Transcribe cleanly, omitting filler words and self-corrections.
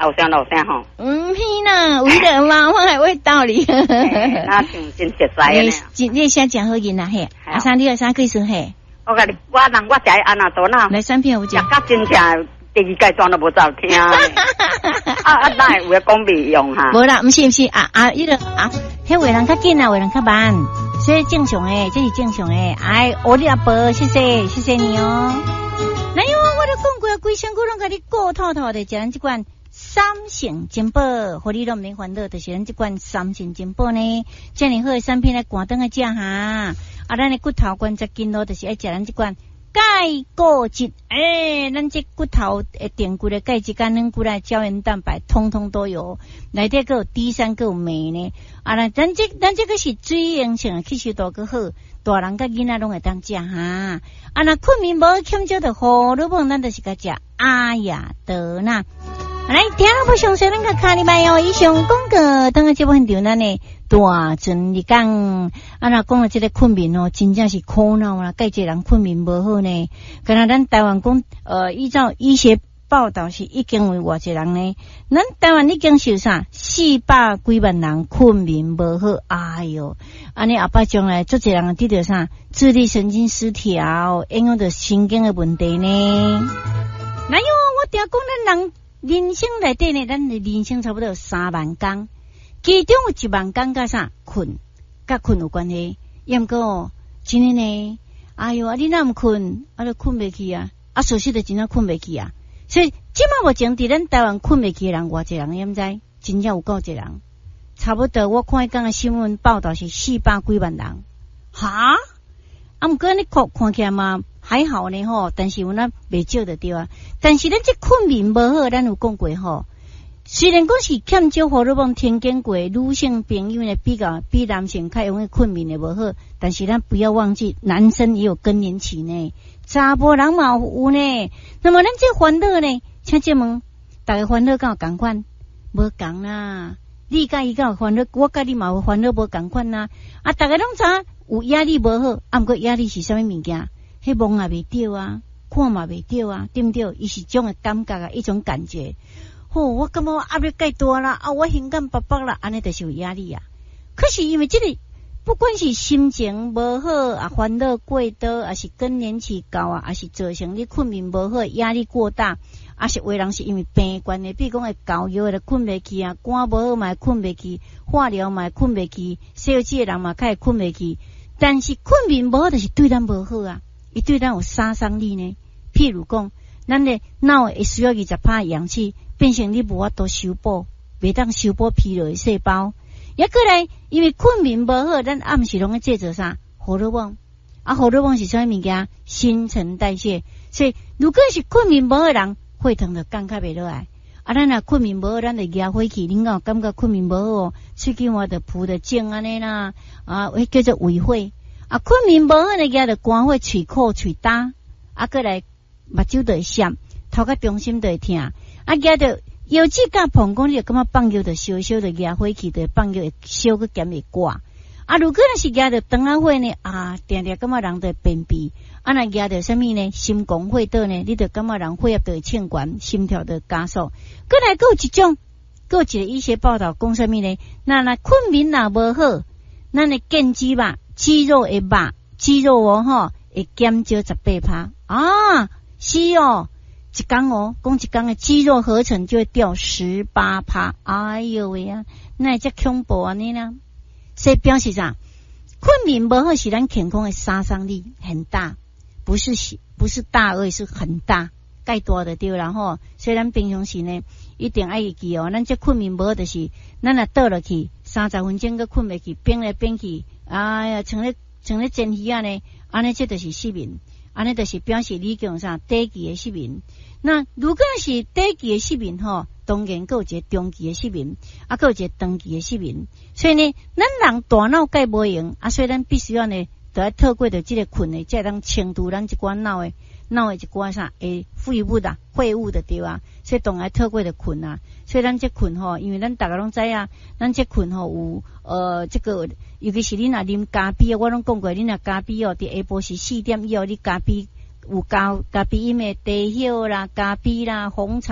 老声吼。 是啦，为了嘛，我还会道理。 那真熟悉呢。 你先讲好囡仔嘿，阿三你有啥贵事嘿？ 我甲你，我才安那多呐。 来三片有讲。 甲真正第二阶段都无照听。哪会有个讲袂用哈？ 无啦，不是，迄个迄话人较紧啊，话人较慢，所以正常诶，这是正常诶。哎，我的阿伯，谢谢你哦。那因为我都讲过，规身躯拢甲你顾透透的，食咱这款三性珍宝，互你拢免烦恼，就是咱这款三性珍宝呢。遮尔好诶产品来寒顿来食哈。咱的骨头关节筋络，就是爱食咱这款钙骨质。咱这骨头诶电骨的钙质、肝软骨啦、胶原蛋白，通通都有。内底还有 D3，还有镁呢。咱这个是水溶性，吸收度更好，大人甲囡仔拢会当食哈。那困眠无欠少的荷尔蒙，咱就是甲食阿雅德纳。来，听了不详细，咱个卡里麦哦，以上讲个，等下这部分就咱呢大阵你讲，那讲了这个困眠哦，真正是苦恼啦，介济人困眠无好呢。可能咱台湾讲，依照医学报道是已经有偌济人呢，咱台湾已经是啥400几万人困眠无好，哎哟，安尼后摆将来做济人得到啥自律神经失调，影响到神经的问题呢。那哟，我听讲咱人。人生内底呢，咱的人生差不多有3万工，其中有1万工甲啥困，甲困有关系。毋过真诶呢，哎哟，你哪毋困，就困袂去啊，属实的真正困袂去啊。所以即马目前伫咱台湾困袂去的人，偌济人，毋知真正有够济人，差不多我看伊讲的新闻报道是400几万人，哈？毋过你看起来嘛。还好呢吼，但是有那袂少的对啊。但是咱这困眠无好，咱有讲过吼。虽然讲是欠少荷尔蒙天经过，女性朋友呢比男性较容易困眠的无好，但是咱不要忘记，男生也有更年期呢，查甫人嘛有呢。那么咱这烦恼呢，请这问，大家烦恼敢有共款？无共啦。你甲伊敢有烦恼？我甲你嘛有烦恼无共款啦。大家拢知有压力无好，毋过压力是啥物物件？迄望也袂着啊，看嘛袂着啊，对不对？伊是种的感觉啊，一种感觉。我感觉我压力介大啦，我心肝拔拔啦，安尼就是有压力啊。可是因为这个，不管是心情无好烦恼过多，还是更年期到还是造成你困眠无好，压力过大，还是有的人是因为病关的，比如讲会高药的困袂去啊，肝无好嘛困袂去，化疗嘛困袂去，小气的人嘛开始困袂去。但是困眠无好，就是对咱无好啊。伊对咱有杀伤力呢，譬如讲，咱的脑会需要20%氧气，变成你无法度修补，袂当修补疲劳的细胞。也过来，因为困眠无好，咱暗时拢在制造啥荷尔蒙，荷尔蒙是啥物件？新陈代谢。所以，如果是困眠无好的人，血糖就降较袂落来。咱若困眠无好，咱就压火气，恁有感觉困眠无好哦？喙齿我就浮得正安尼啦，会叫做胃火。困眠无好呢，压着肝火、喙苦、喙焦，过来目睭就会闪，头壳中心就会痛，压着腰子甲膀胱，你就感觉放尿就烧烧的压火气，就放尿会烧个减会挂。如果是压着肠仔火呢，定定感觉人就会便秘。若压着什么呢？心宫血道呢，你就感觉人血压就会升高，心跳就加速。过来还有一种，还有一个医学报道讲什么呢？那困眠若无好，咱的腱肌肉。肌肉会肉，肌肉会减少18%是哦，一天讲一天的肌肉合成就会掉18%，哎呦喂啊，那这恐怖啊你呢？所以表示啥？困眠不好是咱健康的杀伤力很大，不是大而已，是很大，介大的对然后，所以咱平常时呢，一定爱记哦，咱这困眠不好就是咱若倒落去30分钟个困袂去，变来变去。像咧煎鱼呢，安尼这就是失眠，安尼就是表示你讲啥短期的失眠。那如果是短期的失眠当然还有一个中期的失眠，还有一个长期的失眠。所以呢，咱人大脑介无用，所以咱必须要呢，就要透过着这个困的，才能清除咱一寡脑的一寡啥废物的对啊。所以当然透过着困啊。所以咱这困因为咱大家拢知啊，咱这困有这个，尤其是你若啉咖啡，我拢讲过，你若咖啡伫下晡时4点以后，你咖啡有咖啡因的低血啦、咖啡啦、红茶。